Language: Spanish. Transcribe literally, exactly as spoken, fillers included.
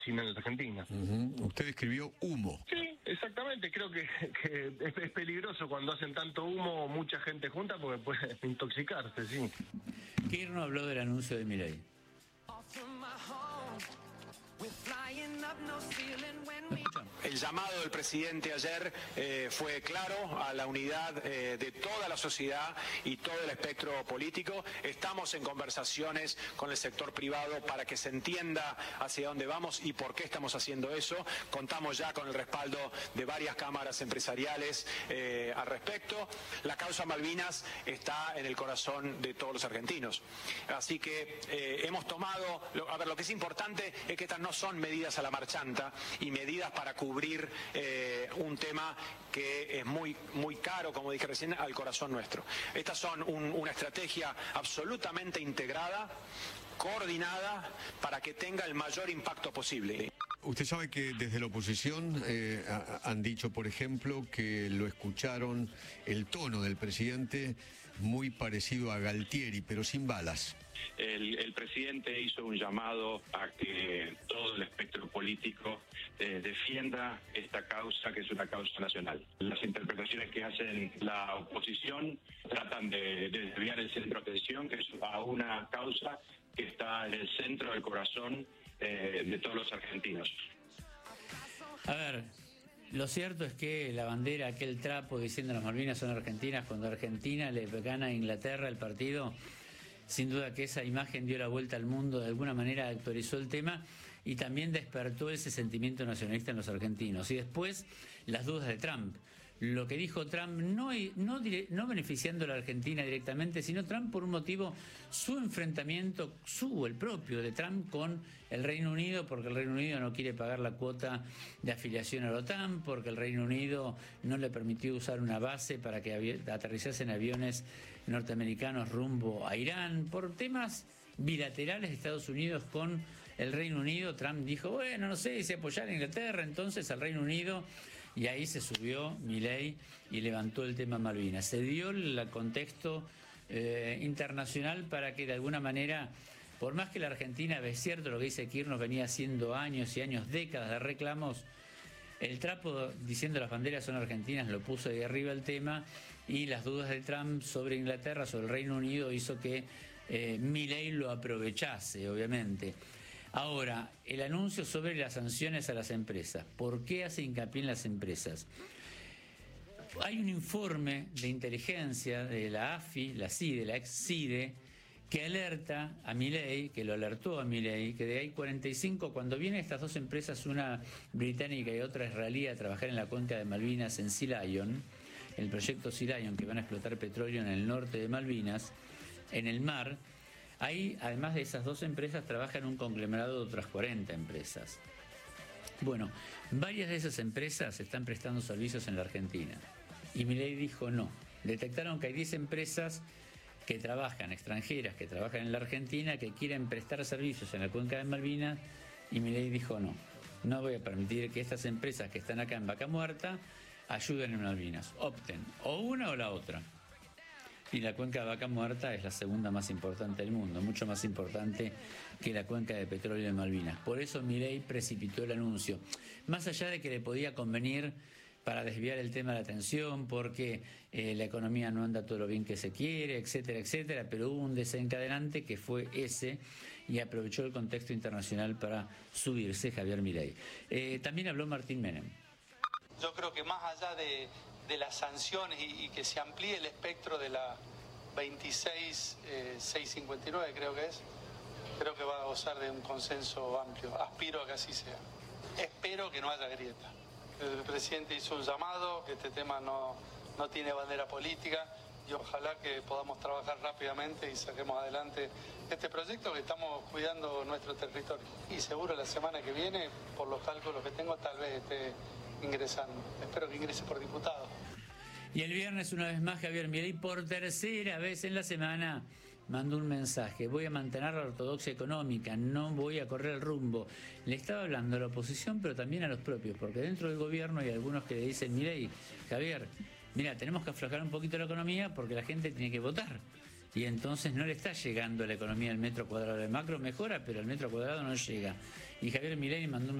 en la Argentina. Uh-huh. Usted escribió humo. Sí, exactamente. Creo que, que es, es peligroso cuando hacen tanto humo mucha gente junta porque puede intoxicarse, sí. Kirchner habló del anuncio de Milei. El llamado del presidente ayer eh, fue claro a la unidad eh, de toda la sociedad y todo el espectro político. Estamos en conversaciones con el sector privado para que se entienda hacia dónde vamos y por qué estamos haciendo eso. Contamos ya con el respaldo de varias cámaras empresariales eh, al respecto. La causa Malvinas está en el corazón de todos los argentinos. Así que eh, hemos tomado, a ver, lo que es importante es que estas no son medidas a la marchanta y medidas para cubrir eh, un tema que es muy, muy caro, como dije recién, al corazón nuestro. Estas son un, una estrategia absolutamente integrada, coordinada, para que tenga el mayor impacto posible. Usted sabe que desde la oposición eh, han dicho, por ejemplo, que lo escucharon el tono del presidente muy parecido a Galtieri, pero sin balas. El, el presidente hizo un llamado a que todo el espectro político eh, defienda esta causa, que es una causa nacional. Las interpretaciones que hacen la oposición tratan de, de desviar el centro de atención, que es a una causa que está en el centro del corazón eh, de todos los argentinos. A ver, lo cierto es que la bandera, aquel trapo diciendo las Malvinas son argentinas, cuando Argentina le gana a Inglaterra el partido, sin duda que esa imagen dio la vuelta al mundo, de alguna manera actualizó el tema y también despertó ese sentimiento nacionalista en los argentinos. Y después las dudas de Trump. Lo que dijo Trump, no, no, no beneficiando a la Argentina directamente, sino Trump por un motivo, su enfrentamiento, su, el propio de Trump con el Reino Unido, porque el Reino Unido no quiere pagar la cuota de afiliación a la OTAN, porque el Reino Unido no le permitió usar una base para que aterrizasen aviones norteamericanos rumbo a Irán, por temas bilaterales de Estados Unidos con el Reino Unido. Trump dijo, bueno, no sé si apoyar a Inglaterra, entonces al Reino Unido, y ahí se subió Milei y levantó el tema Malvinas. Se dio el contexto eh, internacional para que de alguna manera, por más que la Argentina, es cierto lo que dice Kirchner, venía haciendo años y años, décadas de reclamos, el trapo diciendo las banderas son argentinas lo puso de arriba el tema, y las dudas de Trump sobre Inglaterra, sobre el Reino Unido, hizo que eh, Milei lo aprovechase, obviamente. Ahora, el anuncio sobre las sanciones a las empresas. ¿Por qué hace hincapié en las empresas? Hay un informe de inteligencia de la A F I, la CIDE, la ex CIDE, que alerta a Milei, que lo alertó a Milei, que de ahí cuarenta y cinco, cuando vienen estas dos empresas, una británica y otra israelí, a trabajar en la cuenca de Malvinas en Sea Lion, el proyecto Sea Lion, que van a explotar petróleo en el norte de Malvinas, en el mar. Ahí, además de esas dos empresas, trabajan un conglomerado de otras cuarenta empresas. Bueno, varias de esas empresas están prestando servicios en la Argentina. Y Milei dijo no. Detectaron que hay diez empresas que trabajan, extranjeras, que trabajan en la Argentina, que quieren prestar servicios en la cuenca de Malvinas, y Milei dijo no. No voy a permitir que estas empresas que están acá en Vaca Muerta ayuden en Malvinas. Opten, o una o la otra. Y la cuenca de Vaca Muerta es la segunda más importante del mundo, mucho más importante que la cuenca de petróleo de Malvinas. Por eso Milei precipitó el anuncio. Más allá de que le podía convenir para desviar el tema de la atención, porque eh, la economía no anda todo lo bien que se quiere, etcétera, etcétera, pero hubo un desencadenante que fue ese, y aprovechó el contexto internacional para subirse Javier Milei. Eh, también habló Martín Menem. Yo creo que más allá de, de las sanciones y, y que se amplíe el espectro de la veintiséis mil seiscientos cincuenta y nueve, creo que es, creo que va a gozar de un consenso amplio. Aspiro a que así sea. Espero que no haya grieta. El presidente hizo un llamado, que este tema no, no tiene bandera política, y ojalá que podamos trabajar rápidamente y saquemos adelante este proyecto, que estamos cuidando nuestro territorio. Y seguro la semana que viene, por los cálculos que tengo, tal vez esté ingresando. Espero que ingrese por diputado. Y el viernes, una vez más, Javier Milei, por tercera vez en la semana, mandó un mensaje: voy a mantener la ortodoxia económica, no voy a correr el rumbo. Le estaba hablando a la oposición, pero también a los propios, porque dentro del gobierno hay algunos que le dicen: Milei, Javier, mira, tenemos que aflojar un poquito la economía porque la gente tiene que votar. Y entonces no le está llegando la economía al metro cuadrado. El macro mejora, pero el metro cuadrado no llega. Y Javier Milei mandó un